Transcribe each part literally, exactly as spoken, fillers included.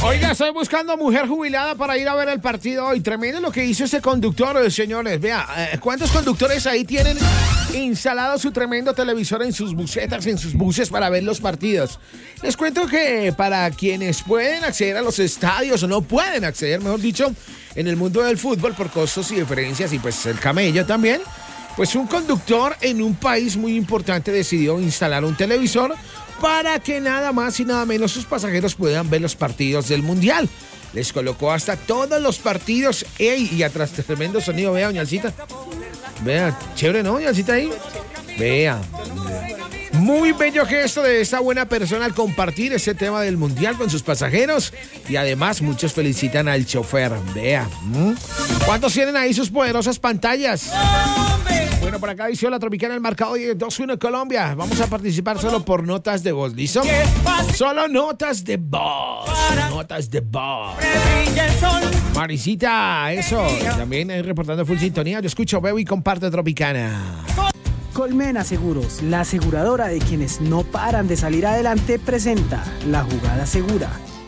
Oiga, estoy buscando mujer jubilada para ir a ver el partido hoy. Tremendo lo que hizo ese conductor, señores. Vea, ¿cuántos conductores ahí tienen instalado su tremendo televisor en sus busetas, en sus buses para ver los partidos? Les cuento que para quienes pueden acceder a los estadios o no pueden acceder, mejor dicho, en el mundo del fútbol por costos y diferencias y pues el camello también, pues un conductor en un país muy importante decidió instalar un televisor para que nada más y nada menos sus pasajeros puedan ver los partidos del Mundial. Les colocó hasta todos los partidos. ¡Ey! Y atrás tremendo sonido. Vea, doña Alcita. Vea, chévere, ¿no, doña Alcita ahí? Vea. Muy bello gesto de esta buena persona al compartir ese tema del Mundial con sus pasajeros. Y además muchos felicitan al chofer. Vea. ¿Mm? ¿Cuántos tienen ahí sus poderosas pantallas? Bueno, por acá dice la Tropicana, el marcado dos uno Colombia. Vamos a participar solo por notas de voz, ¿listo? Solo notas de voz. Notas de voz. Marisita, eso. También eh, reportando full sintonía. Yo escucho, veo y comparto Tropicana. Colmena Seguros, la aseguradora de quienes no paran de salir adelante, presenta La Jugada Segura.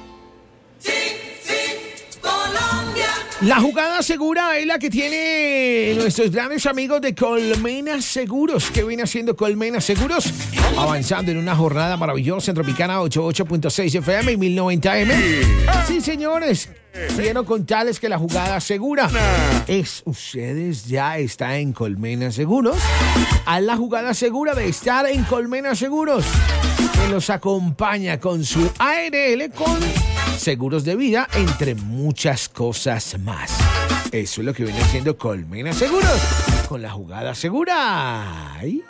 La jugada segura es la que tiene nuestros grandes amigos de Colmena Seguros. ¿Qué viene haciendo Colmena Seguros? Avanzando en una jornada maravillosa en Tropicana ochenta y ocho punto seis F M y mil noventa M. Sí, señores, quiero contarles que la jugada segura es ustedes ya están en Colmena Seguros. Haz la jugada segura de estar en Colmena Seguros, que los acompaña con su A R L con seguros de vida, entre muchas cosas más. Eso es lo que viene haciendo Colmena Seguros con la jugada segura. ¿Ay?